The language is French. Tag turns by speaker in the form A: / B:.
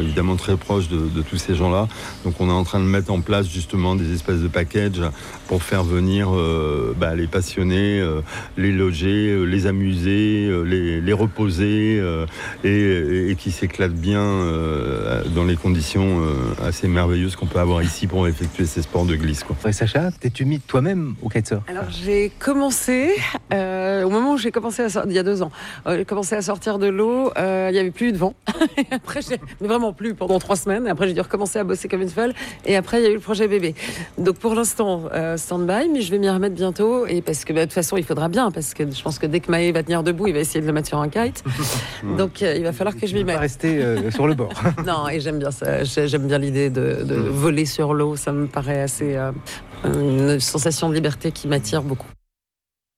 A: évidemment très proche de tous ces gens-là. Donc on est en train de mettre en place justement des espèces de packages pour faire venir les passionnés, les loger, les amuser, les reposer et qui s'éclatent bien dans les conditions assez merveilleuses qu'on peut avoir ici pour effectuer ces sports de glisse, quoi.
B: Ouais, Sacha, t'es-tu mis toi-même au kitesurf?
C: Alors j'ai commencé, au moment où j'ai commencé il y a 2 ans, j'ai commencé à sortir de l'eau, il n'y avait plus de vent. Et après, mais vraiment plus pendant 3 semaines. Et après, j'ai dû recommencer à bosser comme une folle. Et après, il y a eu le projet bébé. Donc pour l'instant, stand-by, mais je vais m'y remettre bientôt. Et parce que de toute façon, il faudra bien, parce que je pense que dès que Maë va tenir debout, il va essayer de le mettre sur un kite. Donc il va falloir que je m'y mette.
B: Pas rester sur le bord.
C: Non, et j'aime bien ça. J'aime bien l'idée de voler sur l'eau. Ça me paraît assez une sensation de liberté qui m'attire beaucoup.